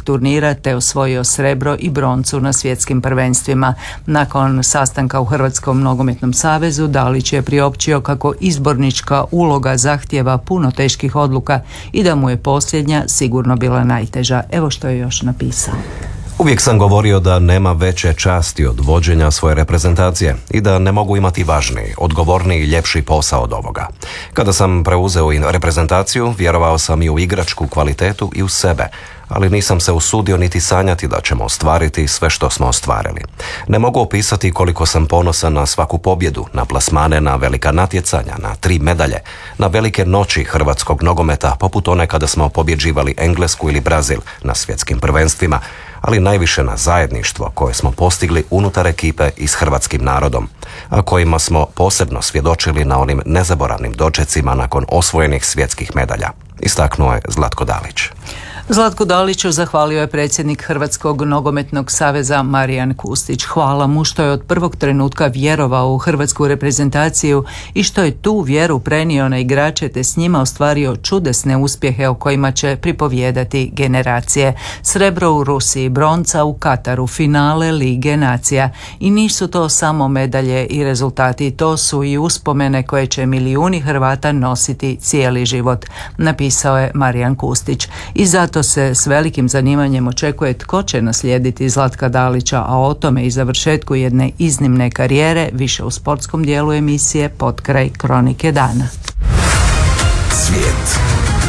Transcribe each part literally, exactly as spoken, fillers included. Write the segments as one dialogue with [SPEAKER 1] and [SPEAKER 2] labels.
[SPEAKER 1] međunarodnih turnira te osvojio srebro i broncu na svjetskim prvenstvima. Nakon sastanka u Hrvatskom nogometnom savezu Dalić je priopćio kako izbornička uloga zahtijeva puno teških odluka i da mu je posljednja sigurno bila najteža. Evo što je još napisao.
[SPEAKER 2] Uvijek sam govorio da nema veće časti od vođenja svoje reprezentacije i da ne mogu imati važniji, odgovorniji i ljepši posao od ovoga. Kada sam preuzeo i reprezentaciju, vjerovao sam i u igračku kvalitetu i u sebe, ali nisam se usudio niti sanjati da ćemo ostvariti sve što smo ostvarili. Ne mogu opisati koliko sam ponosan na svaku pobjedu, na plasmane, na velika natjecanja, na tri medalje, na velike noći hrvatskog nogometa, poput one kada smo pobjeđivali Englesku ili Brazil na svjetskim prvenstvima, ali najviše na zajedništvo koje smo postigli unutar ekipe i s hrvatskim narodom, a kojima smo posebno svjedočili na onim nezaboravnim dočecima nakon osvojenih svjetskih medalja, istaknuo je Zlatko Dalić.
[SPEAKER 1] Zlatku Daliću zahvalio je predsjednik Hrvatskog nogometnog saveza Marijan Kustić. Hvala mu što je od prvog trenutka vjerovao u hrvatsku reprezentaciju i što je tu vjeru prenio na igrače te s njima ostvario čudesne uspjehe o kojima će pripovijedati generacije. Srebro u Rusiji, bronca u Kataru, finale Lige nacija. I nisu to samo medalje i rezultati, to su i uspomene koje će milijuni Hrvata nositi cijeli život, napisao je Marijan Kustić. I zato se s velikim zanimanjem očekuje tko će naslijediti Zlatka Dalića, a o tome i završetku jedne iznimne karijere više u sportskom dijelu emisije Potkraj Kronike dana.
[SPEAKER 3] Svijet.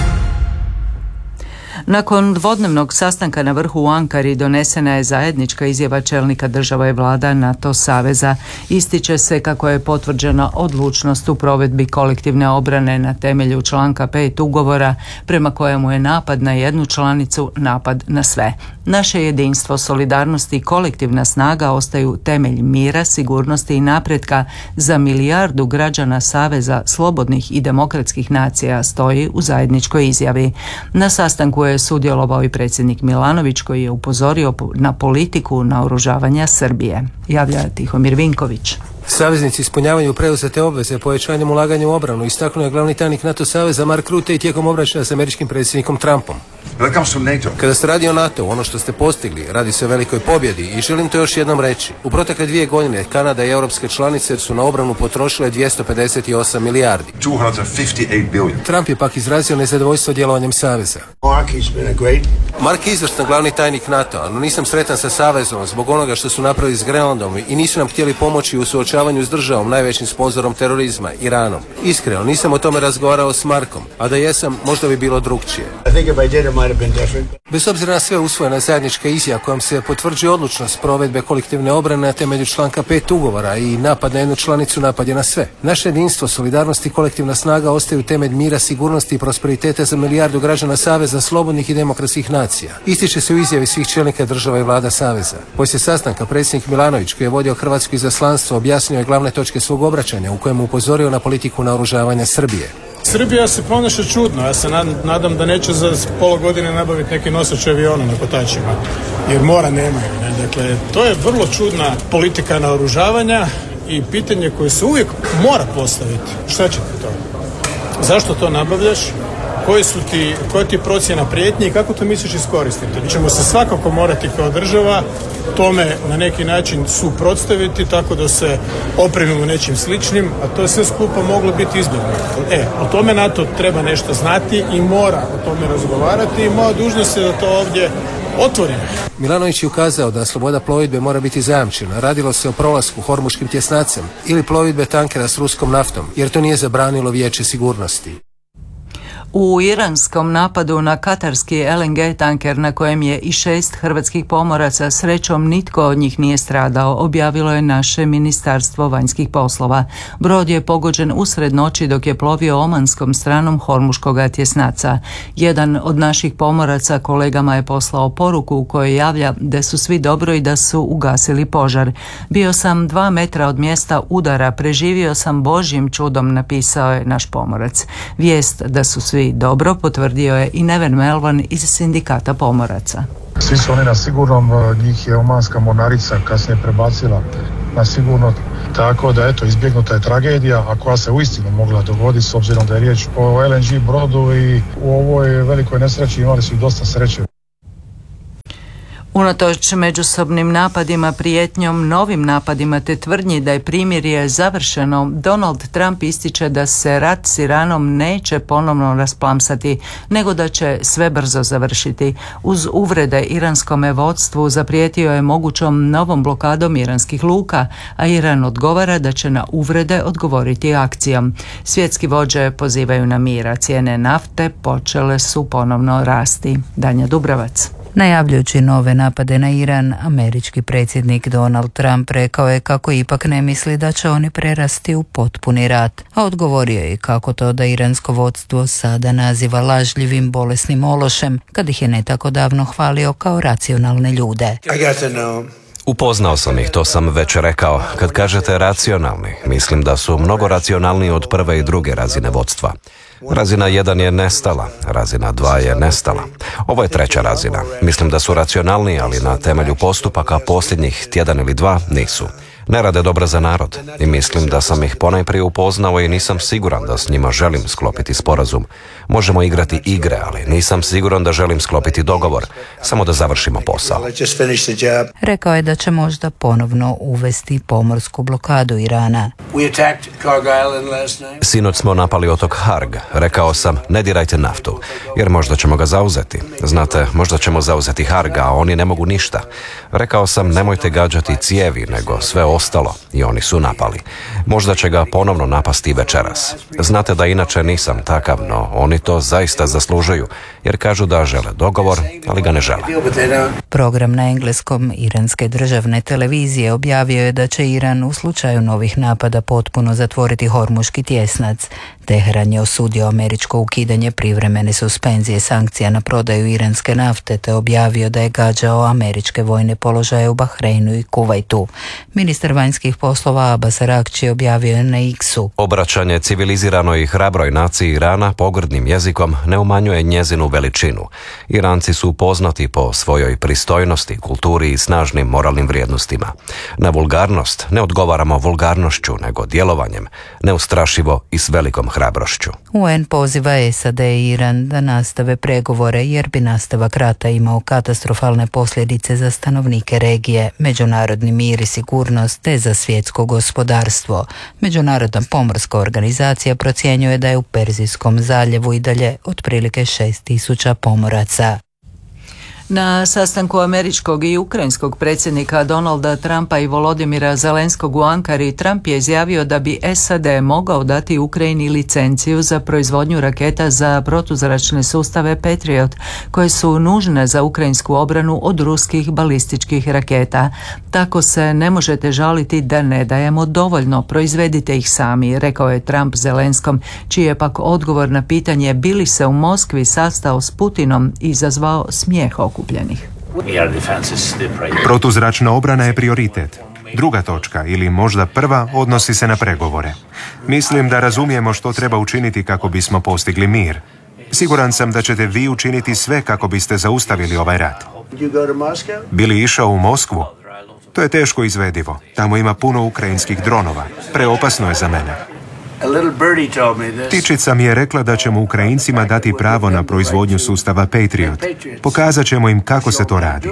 [SPEAKER 1] Nakon dvodnevnog sastanka na vrhu u Ankari donesena je zajednička izjava čelnika država i vlada NATO saveza. Ističe se kako je potvrđena odlučnost u provedbi kolektivne obrane na temelju članka pet ugovora prema kojemu je napad na jednu članicu napad na sve. Naše jedinstvo, solidarnost i kolektivna snaga ostaju temelj mira, sigurnosti i napretka za milijardu građana saveza slobodnih i demokratskih nacija, stoji u zajedničkoj izjavi. Na sastanku je sudjelovao i predsjednik Milanović koji je upozorio na politiku naoružavanja Srbije. Javlja Tihomir Vinković.
[SPEAKER 4] Saveznici ispunjavaju preuzete obveze povećanjem ulaganja u obranu, istaknuo je glavni tajnik NATO saveza Mark Rutte i tijekom obračuna s američkim predsjednikom Trumpom. Kada se radi o NATO, ono što ste postigli, radi se o velikoj pobjedi i želim to još jednom reći. U protekle dvije godine Kanada i europske članice su na obranu potrošile dvjesto pedeset osam milijardi. Trump je pak izrazio nezadovoljstvo djelovanjem saveza. Mark je izvrstan glavni tajnik NATO-a, no nisam sretan sa savezom zbog onoga što su napravili s Grenlandom i nisu nam htjeli pomoći u suočavanju s državom, najvećim sponzorom terorizma, Iranom. Iskreno, nisam o tome razgovarao s Markom, a da jesam, možda bi bilo drukčije. Bez obzira na sve usvojena zajednička izjava kojom se potvrđuje odlučnost provedbe kolektivne obrane na temelju članka pet ugovora i napad na jednu članicu napad je na sve. Naše jedinstvo, solidarnost i kolektivna snaga ostaju temelj mira, sigurnosti i prosperiteta za milijardu građana saveza slobodnih i demokratskih nacija. Ističe se u izjavi svih čelnika država i vlada saveza. Poslije sastanka predsjednik Milanović, koji je vodio hrvatsko izaslanstvo, objasnio je glavne točke svog obraćanja u kojem upozorio na politiku naoružavanja Srbije.
[SPEAKER 5] Srbija se ponaša čudno, ja se nadam da neće za pola godine nabaviti neki nosač aviona na kotačima, jer mora nemaju. Ne? Dakle, to je vrlo čudna politika naoružavanja i pitanje koje se uvijek mora postaviti. Šta će ti to? Zašto to nabavljaš? Koji su ti, koja ti je procjena prijetnje i kako to misliš iskoristiti? Mi ćemo se svakako morati kao država tome na neki način suprotstaviti tako da se opremimo nečim sličnim, a to je sve skupa moglo biti izbjegnuto. E, o tome NATO treba nešto znati i mora o tome razgovarati i moja dužnost je da to ovdje otvorimo.
[SPEAKER 4] Milanović je ukazao da sloboda plovidbe mora biti zajamčena. Radilo se o prolasku hormuškim tjesnacem ili plovidbe tankera s ruskom naftom, jer to nije zabranilo Vijeće sigurnosti.
[SPEAKER 1] U iranskom napadu na katarski el en ge tanker na kojem je i šest hrvatskih pomoraca, srećom nitko od njih nije stradao, objavilo je naše Ministarstvo vanjskih poslova. Brod je pogođen usred noći dok je plovio omanskom stranom hormuškog tjesnaca. Jedan od naših pomoraca kolegama je poslao poruku u kojoj javlja da su svi dobro i da su ugasili požar. Bio sam dva metra od mjesta udara, preživio sam Božjim čudom, napisao je naš pomorac. Vijest da su svi dobro potvrdio je i Neven Melvan iz sindikata pomoraca.
[SPEAKER 6] Svi su oni na sigurnom, njih je omanska mornarica kasnije prebacila na sigurno, tako da eto, izbjegnuta je tragedija, a koja se uistinu mogla dogoditi s obzirom da je riječ o el en ge brodu i u ovoj velikoj nesreći imali su dosta sreće.
[SPEAKER 1] Unatoč međusobnim napadima, prijetnjom, novim napadima te tvrdnji da je primirje završeno, Donald Trump ističe da se rat s Iranom neće ponovno rasplamsati, nego da će sve brzo završiti. Uz uvrede iranskome vodstvu zaprijetio je mogućom novom blokadom iranskih luka, a Iran odgovara da će na uvrede odgovoriti akcijom. Svjetski vođe pozivaju na mir, a cijene nafte počele su ponovno rasti. Danja Dubravac.
[SPEAKER 3] Najavljujući nove napade na Iran, američki predsjednik Donald Trump rekao je kako ipak ne misli da će oni prerasti u potpuni rat, a odgovorio je kako to da iransko vodstvo sada naziva lažljivim bolesnim ološem, kad ih je ne tako davno hvalio kao racionalne ljude.
[SPEAKER 2] Upoznao sam ih, to sam već rekao. Kad kažete racionalni, mislim da su mnogo racionalniji od prve i druge razine vodstva. Razina jedan je nestala, razina dva je nestala. Ovo je treća razina. Mislim da su racionalni, ali na temelju postupaka posljednjih tjedan ili dva nisu. Ne rade dobro za narod i mislim da sam ih ponajprije upoznao i nisam siguran da s njima želim sklopiti sporazum. Možemo igrati igre, ali nisam siguran da želim sklopiti dogovor, samo da završimo posao.
[SPEAKER 3] Rekao je da će možda ponovno uvesti pomorsku blokadu Irana.
[SPEAKER 2] Sinoć smo napali otok Harg. Rekao sam, ne dirajte naftu, jer možda ćemo ga zauzeti. Znate, možda ćemo zauzeti Harg, a oni ne mogu ništa. Rekao sam, nemojte gađati cijevi, nego sve ostalo, i oni su napali. Možda će ga ponovno napasti večeras. Znate da inače nisam takav, no oni to zaista zaslužuju, jer kažu da žele dogovor, ali ga ne žele.
[SPEAKER 3] Program na engleskom iranske državne televizije objavio je da će Iran u slučaju novih napada potpuno zatvoriti Hormuški tjesnac. Teheran je osudio američko ukidanje privremene suspenzije sankcija na prodaju iranske nafte te objavio da je gađao američke vojne položaje u Bahreinu i Kuvajtu. Ministar vanjskih poslova Abbas Araghči objavio je na X-u:
[SPEAKER 2] obraćanje civiliziranoj i hrabroj naciji Irana pogrdnim jezikom ne umanjuje njezinu veličinu. Iranci su poznati po svojoj pristojnosti, kulturi i snažnim moralnim vrijednostima. Na vulgarnost ne odgovaramo vulgarnošću, nego djelovanjem, neustrašivo i s velikom hrabrošću.
[SPEAKER 3] U en poziva S A D i Iran da nastave pregovore jer bi nastavak rata imao katastrofalne posljedice za stanovnike regije, međunarodni mir i sigurnost te za svjetsko gospodarstvo. Međunarodna pomorska organizacija procjenjuje da je u Perzijskom zaljevu i dalje otprilike šest tisuća pomoraca.
[SPEAKER 1] Na sastanku američkog i ukrajinskog predsjednika Donalda Trumpa i Volodimira Zelenskog u Ankari, Trump je izjavio da bi S A D mogao dati Ukrajini licenciju za proizvodnju raketa za protuzračne sustave Patriot, koje su nužne za ukrajinsku obranu od ruskih balističkih raketa. Tako se ne možete žaliti da ne dajemo dovoljno, proizvedite ih sami, rekao je Trump Zelenskom, čiji je pak odgovor na pitanje bi li se u Moskvi sastao s Putinom izazvao smijeh okupljenih.
[SPEAKER 7] Protuzračna obrana je prioritet. Druga točka, ili možda prva, odnosi se na pregovore. Mislim da razumijemo što treba učiniti kako bismo postigli mir. Siguran sam da ćete vi učiniti sve kako biste zaustavili ovaj rat. Bili išao u Moskvu? To je teško izvedivo. Tamo ima puno ukrajinskih dronova. Preopasno je za mene. Ptičica mi je rekla da ćemo Ukrajincima dati pravo na proizvodnju sustava Patriot. Pokazat ćemo im kako se to radi.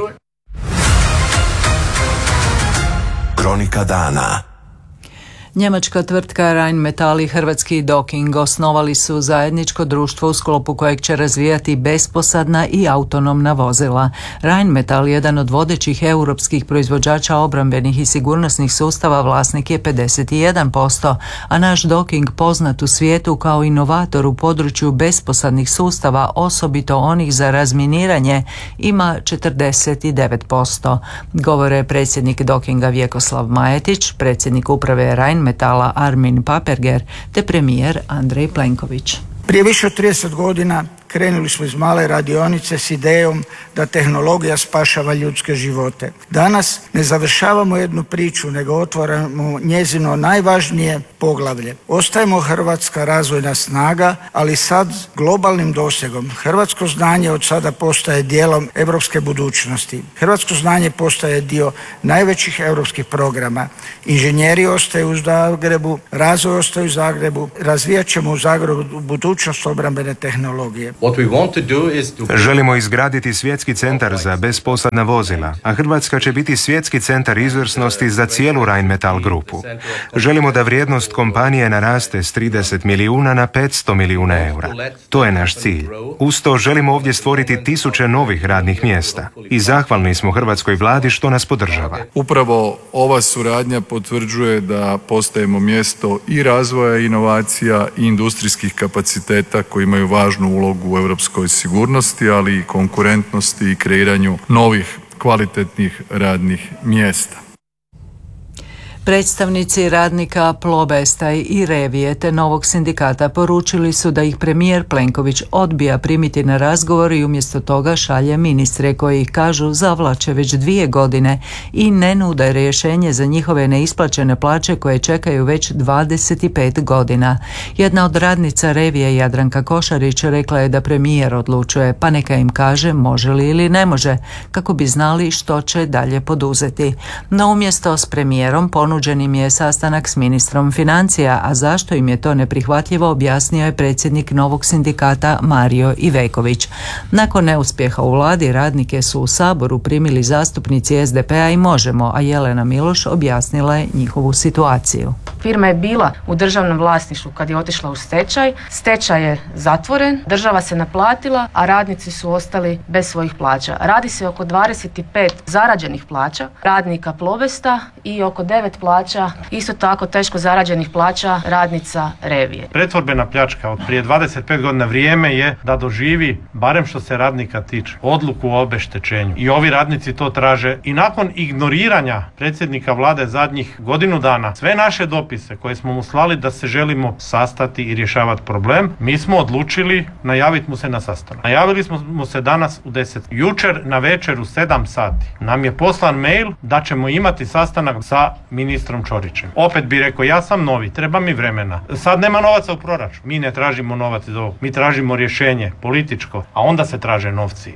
[SPEAKER 8] Kronika dana.
[SPEAKER 1] Njemačka tvrtka Rheinmetall i hrvatski Docking osnovali su zajedničko društvo u sklopu kojeg će razvijati besposadna i autonomna vozila. Rheinmetall, jedan od vodećih europskih proizvođača obrambenih i sigurnosnih sustava, vlasnik je pedeset jedan posto, a naš Docking, poznat u svijetu kao inovator u području besposadnih sustava, osobito onih za razminiranje, ima četrdeset devet posto. Govore predsjednik Dockinga Vjekoslav Majetić, predsjednik uprave Rheinmetall Metala Armin Paperger te premijer Andrej Plenković.
[SPEAKER 9] Prije više od trideset godina krenuli smo iz male radionice s idejom da tehnologija spašava ljudske živote. Danas ne završavamo jednu priču, nego otvaramo njezino najvažnije poglavlje. Ostajemo hrvatska razvojna snaga, ali sad globalnim dosegom. Hrvatsko znanje od sada postaje dijelom europske budućnosti. Hrvatsko znanje postaje dio najvećih europskih programa. Inženjeri ostaju u Zagrebu, razvoj ostaje u Zagrebu, razvijat ćemo u Zagrebu budućnost obrambene tehnologije.
[SPEAKER 7] Želimo izgraditi svjetski centar za bezposadna vozila, a Hrvatska će biti svjetski centar izvrsnosti za cijelu Rheinmetall grupu. Želimo da vrijednost kompanije naraste s trideset milijuna na petsto milijuna eura. To je naš cilj. Uz to želimo ovdje stvoriti tisuće novih radnih mjesta i zahvalni smo hrvatskoj vladi što nas podržava.
[SPEAKER 10] Upravo ova suradnja potvrđuje da postajemo mjesto i razvoja inovacija i industrijskih kapaciteta koji imaju važnu ulogu u europskoj sigurnosti, ali i konkurentnosti i kreiranju novih kvalitetnih radnih mjesta.
[SPEAKER 1] Predstavnici radnika Plobesta i Revije te novog sindikata poručili su da ih premijer Plenković odbija primiti na razgovor i umjesto toga šalje ministre koji ih, kažu, zavlače već dvije godine i ne nude rješenje za njihove neisplaćene plaće koje čekaju već dvadeset pet godina. Jedna od radnica Revije, Jadranka Košarić, rekla je da premijer odlučuje, pa neka im kaže može li ili ne može, kako bi znali što će dalje poduzeti. No umjesto s premijerom ponuđen im je sastanak s ministrom financija, a zašto im je to neprihvatljivo objasnio je predsjednik novog sindikata Mario Iveković. Nakon neuspjeha u vladi radnike su u Saboru primili zastupnici es de pe a i Možemo, a Jelena Miloš objasnila je njihovu situaciju.
[SPEAKER 11] Firma je bila u državnom vlasništvu kad je otišla u stečaj, stečaj je zatvoren, država se naplatila, a radnici su ostali bez svojih plaća. Radi se oko dvadeset pet zarađenih plaća radnika Plobesta i oko devet plaća, isto tako teško zarađenih plaća radnica Revije.
[SPEAKER 12] Pretvorbena pljačka od prije dvadeset pet godina vrijeme je da doživi, barem što se radnika tiče, odluku o obeštećenju. I ovi radnici to traže i nakon ignoriranja predsjednika vlade zadnjih godinu dana, sve naše dopise koje smo mu slali da se želimo sastati i rješavati problem, mi smo odlučili najaviti mu se na sastanak. Najavili smo mu se danas u deset. Jučer na večer u sedam sati nam je poslan mail da ćemo imati sastanak sa ministrom Ćorićem. Opet bi rekao, ja sam novi, treba mi vremena. Sad nema novaca u proračunu. Mi ne tražimo novac iz ovog. Mi tražimo rješenje političko, a onda se traže novci.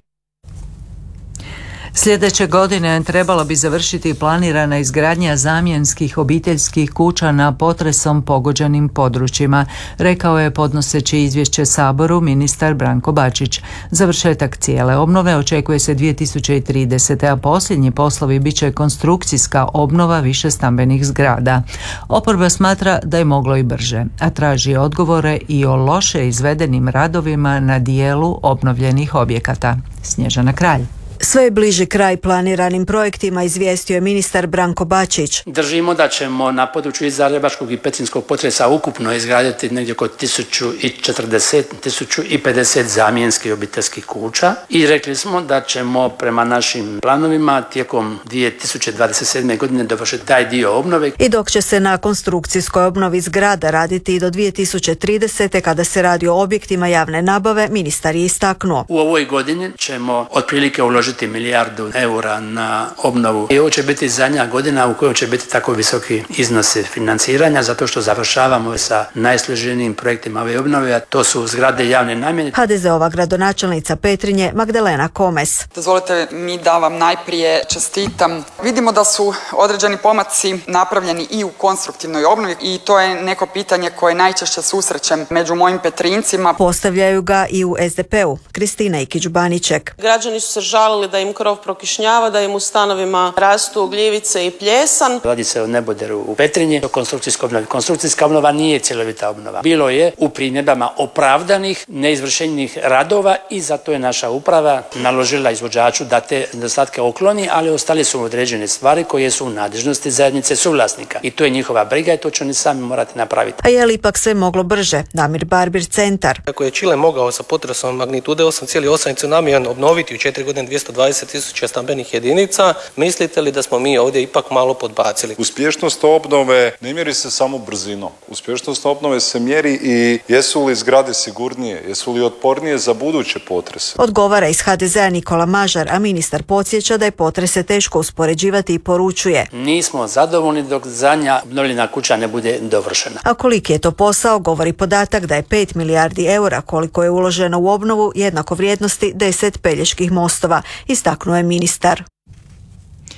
[SPEAKER 1] Sljedeće godine trebalo bi završiti planirana izgradnja zamjenskih obiteljskih kuća na potresom pogođenim područjima, rekao je podnoseći izvješće Saboru ministar Branko Bačić. Završetak cijele obnove očekuje se dvije tisuće tridesete. a posljednji poslovi bit će konstrukcijska obnova višestambenih zgrada. Oporba smatra da je moglo i brže, a traži odgovore i o loše izvedenim radovima na dijelu obnovljenih objekata. Snježana Kralj.
[SPEAKER 13] Sve je bliži kraj planiranim projektima, izvijestio je ministar Branko Bačić.
[SPEAKER 14] Držimo da ćemo na području i zagrebačkog i petrinjskog potresa ukupno izgraditi negdje oko tisuću četrdeset do tisuću pedeset zamjenskih obiteljskih kuća i rekli smo da ćemo prema našim planovima tijekom dvije tisuće dvadeset sedme. godine dovršiti taj dio obnove.
[SPEAKER 13] I dok će se na konstrukcijskoj obnovi zgrada raditi i do dvije tisuće tridesete. kada se radi o objektima javne nabave, ministar je istaknuo.
[SPEAKER 14] U ovoj godini ćemo otprilike uložiti milijardu eura na obnovu. I ovo će biti zadnja godina u kojoj će biti tako visoki iznosi financiranja, zato što završavamo sa najsloženijim projektima ove obnove, a to su zgrade javne namjene.
[SPEAKER 13] ha de ze-ova gradonačelnica Petrinje Magdalena Komes.
[SPEAKER 15] Dozvolite mi da vam najprije čestitam. Vidimo da su određeni pomaci napravljeni i u konstruktivnoj obnovi i to je neko pitanje koje najčešće susrećem među mojim Petrinjcima.
[SPEAKER 13] Postavljaju ga i u es de pe u. Kristina Ikić-Baniček.
[SPEAKER 16] Građani su se žalili da im krov prokišnjava, da im u stanovima rastu gljivice i pljesan.
[SPEAKER 14] Radi se o neboderu u Petrinji, o konstrukcijskoj obnovi. Konstrukcijska obnova nije cjelovita obnova. Bilo je u primjedbama opravdanih neizvršenih radova i zato je naša uprava naložila izvođaču da te nedostatke ukloni, ali ostali su određene stvari koje su u nadležnosti zajednice suvlasnika. I to je njihova briga i to će oni sami morati napraviti.
[SPEAKER 13] A je li ipak sve moglo brže? Damir Barbir, Centar.
[SPEAKER 17] Ako je Čile mogao sa potresom magnitude osam zarez osam i tsunamijem obnoviti u četiri godine dvjesto dvadeset tisuća stambenih jedinica, mislite li da smo mi ovdje ipak malo podbacili?
[SPEAKER 18] Uspješnost obnove ne mjeri se samo brzinom. Uspješnost obnove se mjeri i jesu li zgrade sigurnije, jesu li otpornije za buduće potrese.
[SPEAKER 13] Odgovara iz ha de ze-a Nikola Mažar, a ministar podsjeća da je potrese teško uspoređivati i poručuje.
[SPEAKER 14] Nismo zadovoljni dok zadnja obnovljena kuća ne bude dovršena.
[SPEAKER 13] A koliki je to posao, govori podatak da je pet milijardi eura koliko je uloženo u obnovu jednako vrijednosti deset Peljeških mostova, istaknuo je ministar.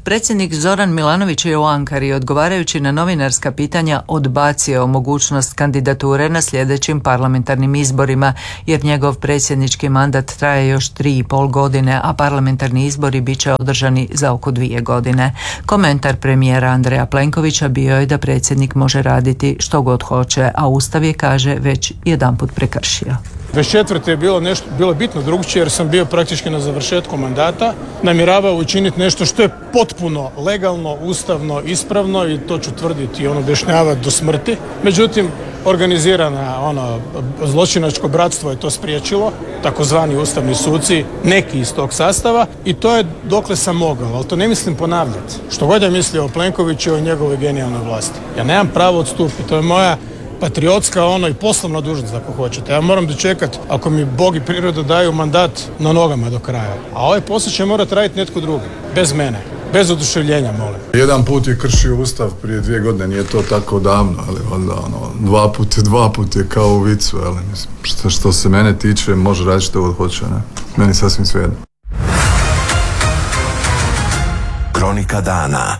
[SPEAKER 1] Predsjednik Zoran Milanović je u Ankari, odgovarajući na novinarska pitanja, odbacio mogućnost kandidature na sljedećim parlamentarnim izborima, jer njegov predsjednički mandat traje još tri i pol godine, a parlamentarni izbori bit će održani za oko dvije godine. Komentar premijera Andreja Plenkovića bio je da predsjednik može raditi što god hoće, a Ustav je, kaže, već jedanput prekršio.
[SPEAKER 5] dvadeset četvrte je bilo nešto, bilo bitno drugčije jer sam bio praktički na završetku mandata. Namjeravao učiniti nešto što je potpuno legalno, ustavno, ispravno i to ću tvrditi i ono objašnjavati do smrti. Međutim, organizirana ono zločinačko bratstvo je to spriječilo, takozvani ustavni suci, neki iz tog sastava, i to je dokle sam mogao, ali to ne mislim ponavljati. Što god ja mislio o Plenkoviću i o njegovoj genijalnoj vlasti. Ja nemam pravo odstupiti, to je moja patriotska ono i poslovna dužnost ako hoćete. Ja moram dočekati, ako mi Bog i priroda daju mandat, na nogama do kraja. A ovaj posao će morati raditi netko drugi, bez mene, bez oduševljenja, molim.
[SPEAKER 10] Jedan put je kršio Ustav prije dvije godine, nije to tako davno, ali valjda ono, dva put je dva put je kao u vicu, ali mislim, što, što se mene tiče, može raditi što god hoće, ne? Meni sasvim svejedno.
[SPEAKER 8] Kronika dana.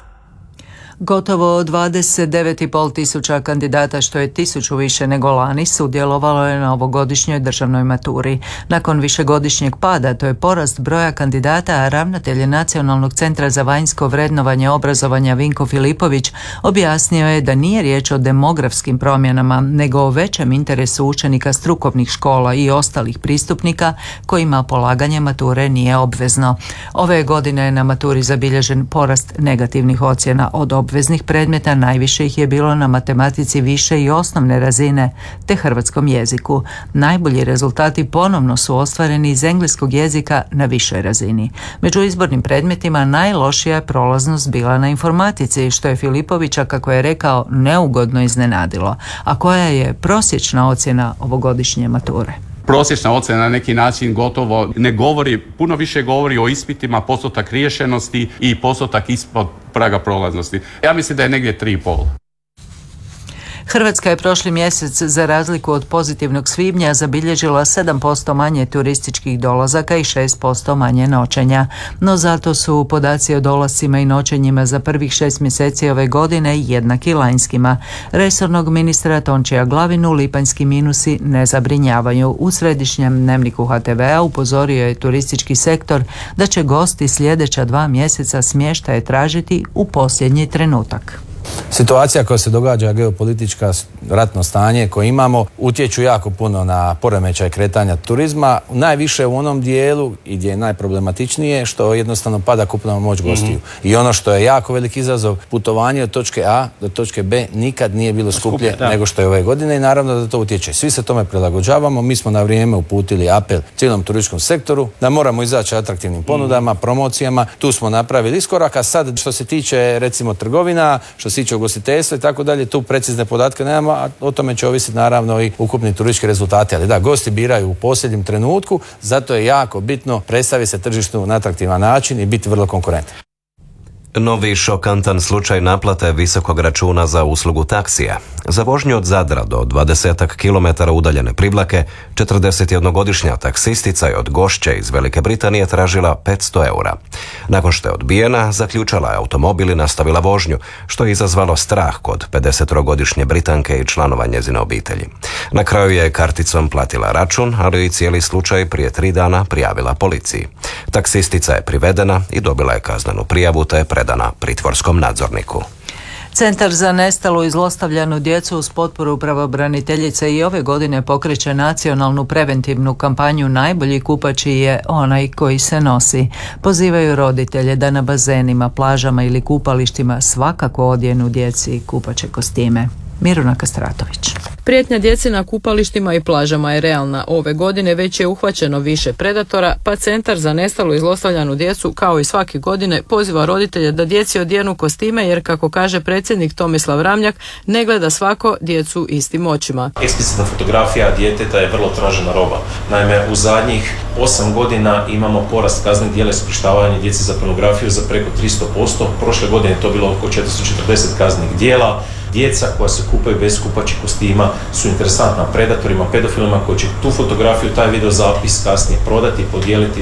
[SPEAKER 1] Gotovo dvadeset devet i pol tisuća kandidata, što je tisuću više nego lani, sudjelovalo je na ovogodišnjoj državnoj maturi. Nakon višegodišnjeg pada, to je porast broja kandidata, a ravnatelj Nacionalnog centra za vanjsko vrednovanje obrazovanja Vinko Filipović objasnio je da nije riječ o demografskim promjenama, nego o većem interesu učenika strukovnih škola i ostalih pristupnika kojima polaganje mature nije obvezno. Ove godine je na maturi zabilježen porast negativnih ocjena od obveznih predmeta, najviše ih je bilo na matematici više i osnovne razine te hrvatskom jeziku. Najbolji rezultati ponovno su ostvareni iz engleskog jezika na višoj razini. Među izbornim predmetima najlošija je prolaznost bila na informatici, što je Filipovića, kako je rekao, neugodno iznenadilo. A koja je prosječna ocjena ovogodišnje mature?
[SPEAKER 19] Prosječna ocjena na neki način gotovo ne govori, puno više govori o ispitima, postotak riješenosti i postotak ispod praga prolaznosti. Ja mislim da je negdje tri i pol.
[SPEAKER 1] Hrvatska je prošli mjesec, za razliku od pozitivnog svibnja, zabilježila sedam posto manje turističkih dolazaka i šest posto manje noćenja. No zato su podaci o dolascima i noćenjima za prvih šest mjeseci ove godine jednaki lanjskima. Resornog ministra Tončija Glavinu lipanjski minusi ne zabrinjavaju. U središnjem dnevniku H T V-a upozorio je turistički sektor da će gosti sljedeća dva mjeseca smještaje tražiti u posljednji trenutak.
[SPEAKER 20] Situacija koja se događa, geopolitička, ratno stanje koje imamo, utječu jako puno na poremećaj kretanja turizma, najviše u onom dijelu i gdje je najproblematičnije što jednostavno pada kupovna moć gostiju. Mm-hmm. I ono što je jako velik izazov, putovanje od točke A do točke B nikad nije bilo skuplje Skuplje, nego što je ove godine i naravno da to utječe. Svi se tome prilagođavamo, mi smo na vrijeme uputili apel cijelom turističkom sektoru da moramo izaći atraktivnim ponudama, promocijama, tu smo napravili iskorak, a sad što se tiče recimo trgovina, što se tiče ugostiteljstva i tako dalje, tu precizne podatke nemamo, a o tome će ovisiti naravno i ukupni turistički rezultati. Ali da, gosti biraju u posljednjem trenutku, zato je jako bitno predstaviti se tržištu na atraktivan način i biti vrlo konkurentan.
[SPEAKER 2] Novi šokantan slučaj naplate visokog računa za uslugu taksija. Za vožnju od Zadra do dvadesetak kilometara udaljene Privlake, četrdesetjednogodišnja taksistica je od gošće iz Velike Britanije tražila petsto eura. Nakon što je odbijena, zaključala je automobil i nastavila vožnju, što je izazvalo strah kod pedesetogodišnje Britanke i članova njezine obitelji. Na kraju je karticom platila račun, ali i cijeli slučaj prije tri dana prijavila policiji. Taksistica je privedena i dobila je kaznenu prijavu te je predana pritvorskom nadzorniku.
[SPEAKER 1] Centar za nestalu i zlostavljanu djecu uz potporu pravobraniteljice i ove godine pokreće nacionalnu preventivnu kampanju Najbolji kupači je onaj koji se nosi. Pozivaju roditelje da na bazenima, plažama ili kupalištima svakako odjenu djeci kupaće kostime. Miruna Kastratović.
[SPEAKER 21] Prijetnja djeci na kupalištima i plažama je realna. Ove godine već je uhvaćeno više predatora, pa Centar za nestalu i zlostavljanu djecu, kao i svake godine, poziva roditelje da djeci odjenu kostime, jer, kako kaže predsjednik Tomislav Ramljak, ne gleda svako djecu istim očima.
[SPEAKER 22] Eksplicitna fotografija djeteta je vrlo tražena roba. Naime, u zadnjih osam godina imamo porast kaznenih djela iskorištavanja djece za pornografiju za preko tristo posto. Prošle godine je to bilo oko četiristo četrdeset kaznenih djela. Djeca koja se kupaju bez kupaćih kostima su interesantna predatorima, pedofilima koji će tu fotografiju, taj video zapis kasnije prodati, podijeliti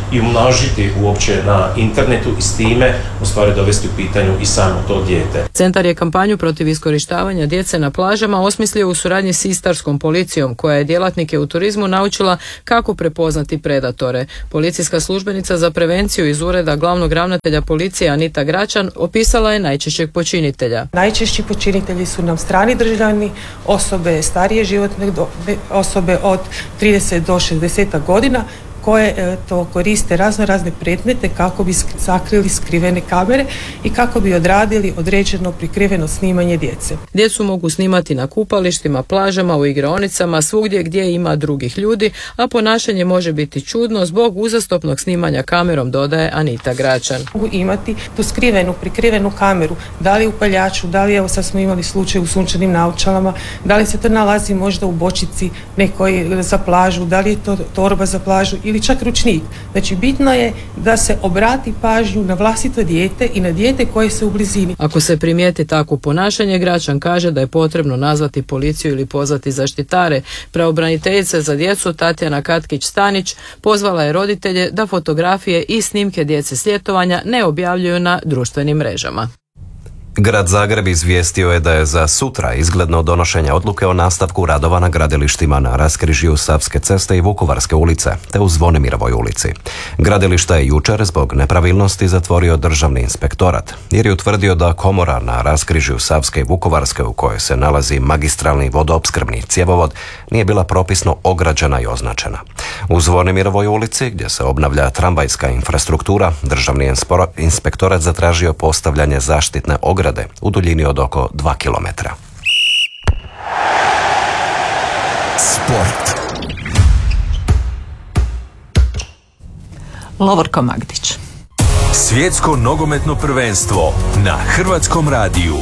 [SPEAKER 22] i umnožiti uopće na internetu i s time u stvari dovesti u pitanju i samo to dijete.
[SPEAKER 21] Centar je kampanju protiv iskorištavanja djece na plažama osmislio u suradnji s istarskom policijom, koja je djelatnike u turizmu naučila kako prepoznati predatore. Policijska službenica za prevenciju iz ureda glavnog ravnatelja policije Anita Gračan opisala je najčešćeg počinitelja.
[SPEAKER 4] Najčešći počinitelji su nam strani državljani, osobe starije životne dobe, osobe od trideset do šezdeset godina, koje e, to koriste razno razne predmete kako bi sakrili skrivene kamere i kako bi odradili određeno prikriveno snimanje djece.
[SPEAKER 21] Djecu mogu snimati na kupalištima, plažama, u igraonicama, svugdje gdje ima drugih ljudi, a ponašanje može biti čudno zbog uzastopnog snimanja kamerom, dodaje Anita Gračan.
[SPEAKER 4] Mogu imati tu skrivenu, prikrivenu kameru, da li u paljaču, da li evo sad smo imali slučaj u sunčanim naočalama, da li se to nalazi možda u bočici nekoj za plažu, da li je to torba za plažu ili čak ručnik. Znači bitno je da se obrati pažnju na vlastito dijete i na dijete koje se u blizini.
[SPEAKER 21] Ako se primijeti takvo ponašanje, Gračan kaže da je potrebno nazvati policiju ili pozvati zaštitare. Pravobraniteljica za djecu Tatjana Katkić-Stanić pozvala je roditelje da fotografije i snimke djece s ljetovanja ne objavljuju na društvenim mrežama.
[SPEAKER 2] Grad Zagreb izvijestio je da je za sutra izgledno donošenje odluke o nastavku radova na gradilištima na raskrižju Savske ceste i Vukovarske ulice, te u Zvonimirovoj ulici. Gradilišta je jučer zbog nepravilnosti zatvorio državni inspektorat, jer je utvrdio da komora na raskrižju Savske i Vukovarske, u kojoj se nalazi magistralni vodoopskrbni cjevovod, nije bila propisno ograđena i označena. U Zvonimirovoj ulici, gdje se obnavlja tramvajska infrastruktura, državni inspektorat zatražio postavljanje zaštitne ograde u duljini od oko dva kilometra.
[SPEAKER 8] Sport.
[SPEAKER 1] Lovorko Magdić.
[SPEAKER 8] Svjetsko nogometno prvenstvo na Hrvatskom radiju.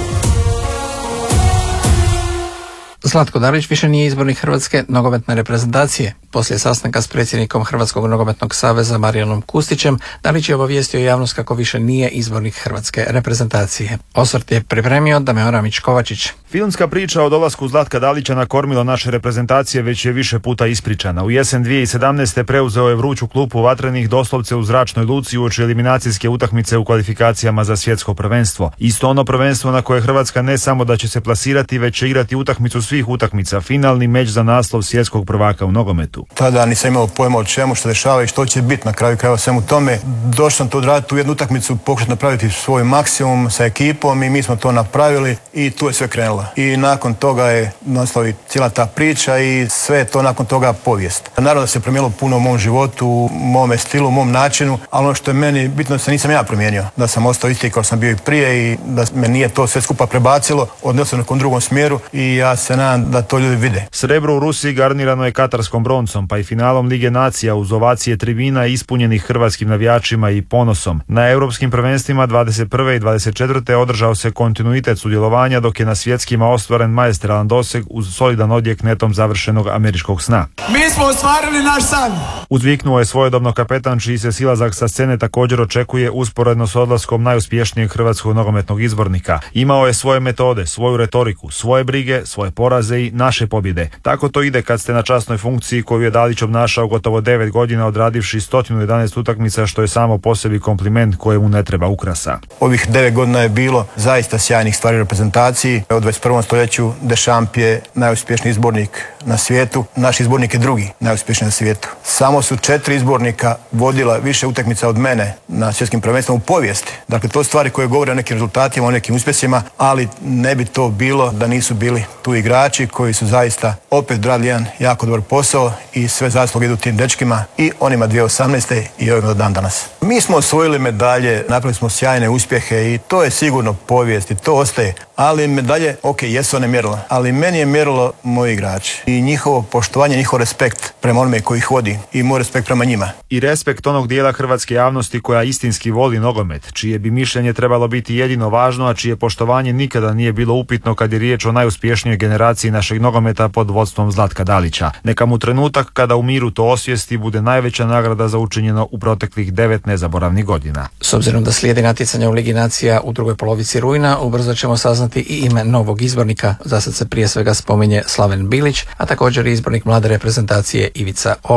[SPEAKER 6] Zlatko Dalić više nije izbornik Hrvatske nogometne reprezentacije. Poslije sastanka s predsjednikom Hrvatskog nogometnog saveza Marijanom Kustićem, Dalić je obavijestio javnost kako više nije izbornik Hrvatske reprezentacije. Osvrt je pripremio Damir Ramić-Kovačić.
[SPEAKER 23] Filmska priča o dolasku Zlatka Dalića na kormilo naše reprezentacije već je više puta ispričana. U jesen dvije tisuće sedamnaeste. preuzeo je vruću klupu vatrenih doslovce u zračnoj luci uoči eliminacijske utakmice u kvalifikacijama za svjetsko prvenstvo. Isto ono prvenstvo na koje Hrvatska ne samo da će se plasirati, već će igrati utakmicu svih utakmica, finalni meč za naslov svjetskog prvaka u nogometu.
[SPEAKER 24] Tada nisam imao pojma o čemu, što dešava i što će biti na kraju krajeva svemu tome. Došao sam to odraditi u jednu utakmicu, pokušati napraviti svoj maksimum sa ekipom i mi smo to napravili i tu je sve krenulo. I nakon toga je nastavi cijela ta priča i sve je to nakon toga povijest. Naravno da se promijenilo puno u mom životu, u mome stilu, u mom načinu, ali ono što je meni bitno da se nisam ja promijenio, da sam ostao isti kao sam bio i prije i da me nije to sve skupa prebacilo, odnio sam u nekom drugom smjeru i ja se nadam da to ljudi vide.
[SPEAKER 23] Srebro u Rusiji garnirano je katarskom broncom, pa i finalom Lige nacija uz ovacije tribina ispunjenih hrvatskim navijačima i ponosom. Na europskim prvenstvima dvadeset prve i dvadeset četvrte održao se kontinuitet sudjelovanja, dok je na svjetskima ostvaren maestralan doseg uz solidan odjek netom završenog američkog sna.
[SPEAKER 25] Mi smo ostvarili naš san!
[SPEAKER 23] Uzviknuo je svojedobno kapetan, čiji se silazak sa scene također očekuje usporedno s odlaskom najuspješnijeg hrvatskog nogometnog izbornika. Imao je svoje metode, svoju retoriku, svoje brige, svoje poraze i naše pobjede. Tako to ide kad ste na časnoj funkciji koju je Dalić obnašao gotovo devet godina, odradivši sto jedanaest utakmica, što je samo po sebi kompliment kojemu ne treba ukrasa.
[SPEAKER 24] Ovih devet godina je bilo zaista sjajnih stvari u reprezentaciji. U dvadeset prvom stoljeću Deschamps je najuspješniji izbornik na svijetu, naš izbornik je drugi najuspješniji na svijetu. Samo su četiri izbornika vodila više utakmica od mene na svjetskim prvenstvima u povijesti. Dakle, to stvari koje govore o nekim rezultatima, o nekim uspjesima, ali ne bi to bilo da nisu bili tu igrači koji su zaista opet odradili jedan jako dobar posao i sve zasluge idu tim dečkima i onima dvije tisuće osamnaeste. i ovim do dan danas. Mi smo osvojili medalje, napravili smo sjajne uspjehe i to je sigurno povijest i to ostaje. Ali medalje, ok, jesu one mjerilo, ali meni je mjerilo moji igrači i njihovo poštovanje, njihov respekt prema onome koji ih vodi i moj respekt prema njima.
[SPEAKER 23] I respekt onog dijela hrvatske javnosti koja istinski voli nogomet, čije bi mišljenje trebalo biti jedino važno, a čije poštovanje nikada nije bilo upitno kad je riječ o najuspješnijoj generaciji našeg nogometa pod vodstvom Zlatka Dalića. Neka mu trenutak kada u miru to osvijesti bude najveća nagrada za učinjeno u proteklih devet nezaboravnih godina.
[SPEAKER 6] S obzirom da slijedi natjecanja u Ligi nacija u drugoj polovici rujna, ubrzo ćemo saznati i ime novog izbornika. Za sad se prije svega spominje Slaven Bilić, a također i izbornik mlade reprezentacije Ivica Olić.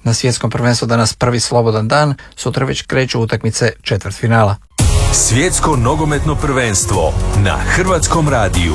[SPEAKER 6] Na svjetskom prvenstvu danas prvi slobodan dan, sutra već kreću utakmice četvrtfinala.
[SPEAKER 8] Svjetsko nogometno prvenstvo na Hrvatskom radiju.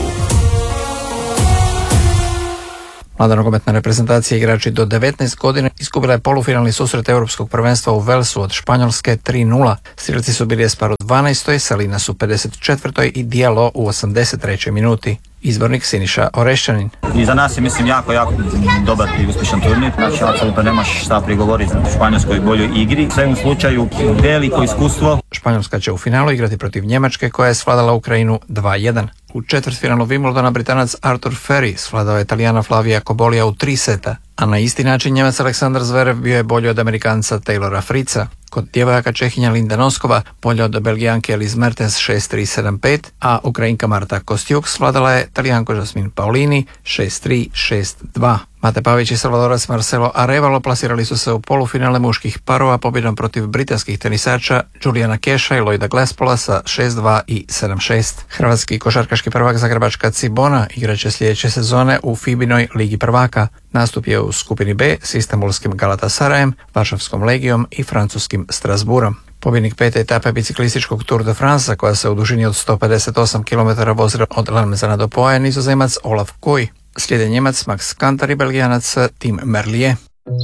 [SPEAKER 6] Mlada nogometna reprezentacija igrači do devetnaest godina izgubila je polufinalni susret Europskog prvenstva u Velsu od Španjolske tri nula. Strelci su bili Espar u dvanaestoj, Salinas u pedeset četvrtoj i Diallo u osamdeset trećoj minuti. Izbornik Siniša Orešćanin.
[SPEAKER 3] I za nas je, mislim, jako, jako dobar i uspješan turnir. Znači, apsolutno nemaš šta prigovoriti Španjolskoj boljoj igri. U svakom slučaju, veliko iskustvo.
[SPEAKER 6] Španjolska će u finalu igrati protiv Njemačke koja je svladala Ukrajinu dva jedan. U četvrtfinalu Wimbledona Britanac Arthur Ferry svladao je Italijana Flavija Kobolija u tri seta, a na isti način Njemac Aleksandar Zverev bio je bolji od Amerikanca Taylora Fritza. Kod djevojaka Čehinja Linda Noskova bolja od Belgijanke Elise Mertens šest tri sedam pet, a Ukrajinka Marta Kostjuk svladala je Talijanko Jasmine Paolini šest tri šest dva. Mate Pavić i Salvadorac Marcelo Arevalo plasirali su se u polufinale muških parova pobjedom protiv britanskih tenisača Juliana Keša i Lloyda Glaspola sa šest dva i sedam šest. Hrvatski košarkaški prvak Zagrebačka Cibona igraće sljedeće sezone u Fibinoj ligi prvaka. Nastup je u skupini B s Istanbulskim Galatasarajem, Varšavskom Legijom i francuskim Strasbourom. Pobjednik pete etape biciklističkog Tour de France, koja se u dužini od sto pedeset osam kilometara vozila od Lamezana do Poje, Nizozemac Olaf Koy. Slijede Njemac Max Kantar i Belgijanac Tim Merlier.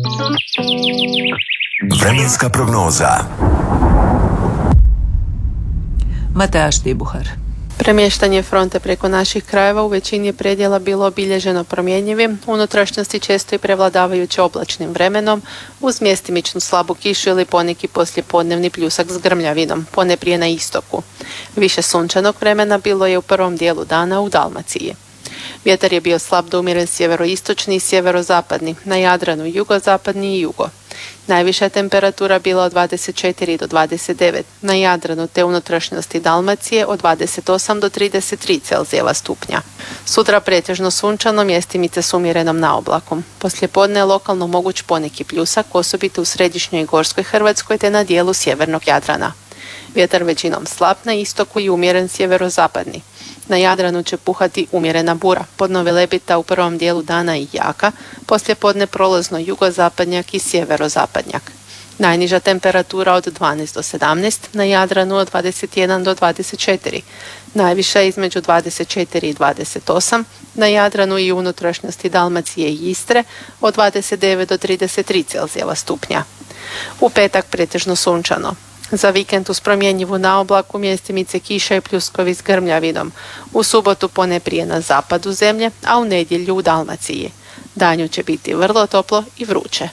[SPEAKER 8] Vremenska prognoza.
[SPEAKER 1] Mateja Štibuhar.
[SPEAKER 16] Premještanje fronte preko naših krajeva u većini predjela bilo obilježeno promjenjivim, unutrašnjosti često i prevladavajuće oblačnim vremenom, uz mjestimičnu slabu kišu ili poneki poslijepodnevni pljusak s grmljavinom, poneprije na istoku. Više sunčanog vremena bilo je u prvom dijelu dana u Dalmaciji. Vjetar je bio slab do umjeren sjeveroistočni i sjeverozapadni, na Jadranu jugozapadni i jugo. Najviša temperatura bila od dvadeset četiri do dvadeset devet, na Jadranu te unutrašnjosti Dalmacije od dvadeset osam do trideset tri Celzijeva stupnja. Sutra pretežno sunčano, mjestimice s umjerenom naoblakom. Poslijepodne je lokalno moguć poneki pljusak, osobito u središnjoj i gorskoj Hrvatskoj te na dijelu sjevernog Jadrana. Vjetar većinom slab na istoku i umjeren sjeverozapadni. Na Jadranu će puhati umjerena bura, podnove lebita u prvom dijelu dana i jaka, poslijepodne prolazno jugozapadnjak i sjeverozapadnjak. Najniža temperatura od dvanaest do sedamnaest, na Jadranu od dvadeset jedan do dvadeset četiri, najviša između dvadeset četiri i dvadeset osam, na Jadranu i unutrašnjosti Dalmacije i Istre od dvadeset devet do trideset tri Celzijeva stupnja. U petak pretežno sunčano. Za vikend uz promjenjivu naoblaku, mjestimice kiša i pljuskovi s grmljavinom. U subotu poneprije na zapadu zemlje, a u nedjelju u Dalmaciji. Danju će biti vrlo toplo i vruće.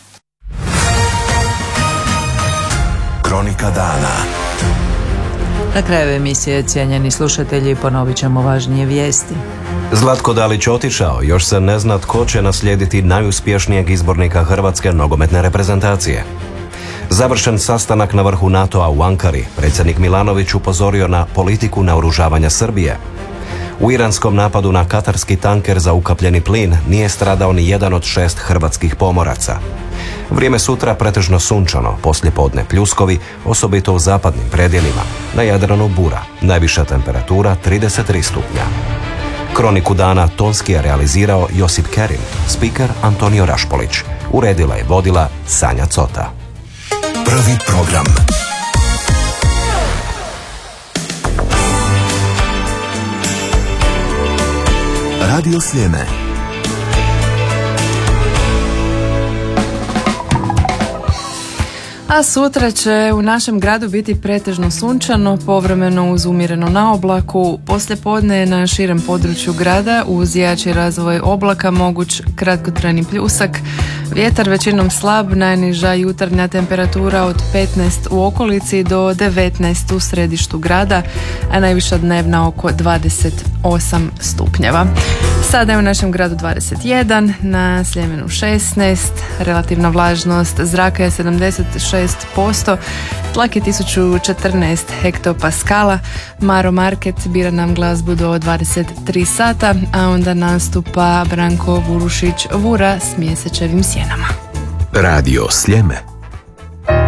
[SPEAKER 8] Kronika dana.
[SPEAKER 1] Na kraju emisije, cijenjeni slušatelji, ponovit ćemo važnije vijesti.
[SPEAKER 2] Zlatko Dalić otišao, još se ne zna tko će naslijediti najuspješnijeg izbornika hrvatske nogometne reprezentacije. Završen sastanak na vrhu NATO-a u Ankari, predsjednik Milanović upozorio na politiku naoružavanja Srbije. U iranskom napadu na katarski tanker za ukapljeni plin nije stradao ni jedan od šest hrvatskih pomoraca. Vrijeme sutra pretežno sunčano, poslijepodne pljuskovi, osobito u zapadnim predjelima. Na Jadranu bura, najviša temperatura trideset tri stupnja. Kroniku dana tonski je realizirao Josip Kerin, spiker Antonio Rašpolić. Uredila je vodila Sanja Cota.
[SPEAKER 8] Prvi program. Radio Sljeme.
[SPEAKER 7] A sutra će u našem gradu biti pretežno sunčano, povremeno uz umjereno naoblaku. Poslijepodne je na širem području grada uz jači razvoj oblaka moguć kratkotrajni pljusak. Vjetar većinom slab, najniža jutarnja temperatura od petnaest u okolici do devetnaest u središtu grada, a najviša dnevna oko dvadeset osam stupnjeva. Sada je u našem gradu dvadeset jedan, na Sljemenu šesnaest, relativna vlažnost zraka je sedamdeset šest posto, tlak je tisuću četrnaest hektopaskala. Maro Market bira nam glazbu do dvadeset tri sata, a onda nastupa Branko Vurušić Vura s Mjesečevim sjenama.
[SPEAKER 8] Radio Sljeme.